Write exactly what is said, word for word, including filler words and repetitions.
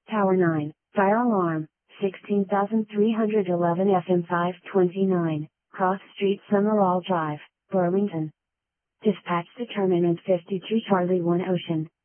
Tower nine, fire alarm, sixteen thousand three hundred eleven F M five twenty-nine, Cross Street Summerall Drive, Burlington. Dispatch determinant fifty-two Charlie one Ocean.